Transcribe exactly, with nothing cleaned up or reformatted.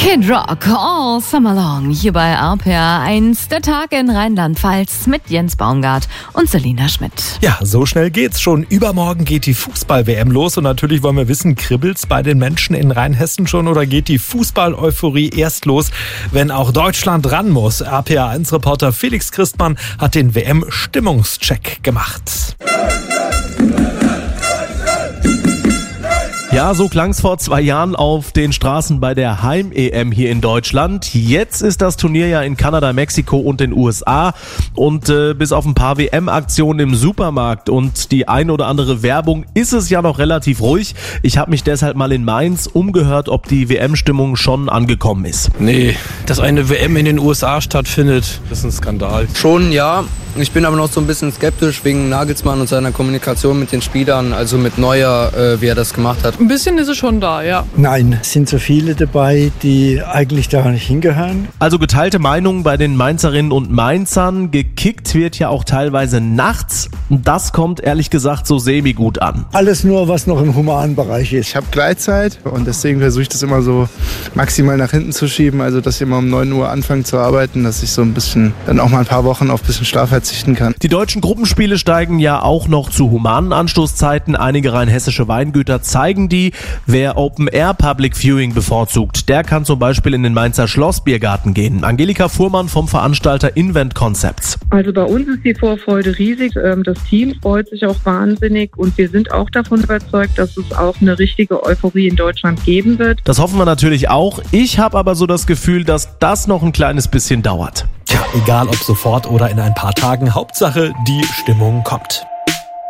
Kid Rock, All Summer Long, hier bei R P R eins, der Tag in Rheinland-Pfalz mit Jens Baumgart und Selina Schmidt. Ja, so schnell geht's schon. Übermorgen geht die Fußball-W M los und natürlich wollen wir wissen, kribbelt's bei den Menschen in Rheinhessen schon oder geht die Fußball-Euphorie erst los, wenn auch Deutschland ran muss? R P R eins Reporter Felix Christmann hat den W M-Stimmungscheck gemacht. Ja, so klang's vor zwei Jahren auf den Straßen bei der Heim-E M hier in Deutschland. Jetzt ist das Turnier ja in Kanada, Mexiko und den U S A. Und äh, bis auf ein paar W M-Aktionen im Supermarkt und die ein oder andere Werbung ist es ja noch relativ ruhig. Ich habe mich deshalb mal in Mainz umgehört, ob die W M-Stimmung schon angekommen ist. Nee, dass eine W M in den U S A stattfindet, das ist ein Skandal. Schon, ja. Ich bin aber noch so ein bisschen skeptisch wegen Nagelsmann und seiner Kommunikation mit den Spielern, also mit Neuer, äh, wie er das gemacht hat. Ein bisschen ist es schon da, ja. Nein, es sind so viele dabei, die eigentlich da nicht hingehören. Also geteilte Meinungen bei den Mainzerinnen und Mainzern. Gekickt wird ja auch teilweise nachts. Das kommt ehrlich gesagt so semi-gut an. Alles nur, was noch im humanen Bereich ist. Ich habe Gleitzeit und deswegen versuche ich das immer so maximal nach hinten zu schieben. Also dass ich immer um neun Uhr anfange zu arbeiten, dass ich so ein bisschen, dann auch mal ein paar Wochen auf ein bisschen Schlaf verzichten kann. Die deutschen Gruppenspiele steigen ja auch noch zu humanen Anstoßzeiten. Einige rheinhessische Weingüter zeigen die. Wer Open-Air Public Viewing bevorzugt, der kann zum Beispiel in den Mainzer Schlossbiergarten gehen. Angelika Fuhrmann vom Veranstalter Invent Concepts. Also bei uns ist die Vorfreude riesig. Das Team freut sich auch wahnsinnig und wir sind auch davon überzeugt, dass es auch eine richtige Euphorie in Deutschland geben wird. Das hoffen wir natürlich auch. Ich habe aber so das Gefühl, dass das noch ein kleines bisschen dauert. Tja, egal ob sofort oder in ein paar Tagen, Hauptsache die Stimmung kommt.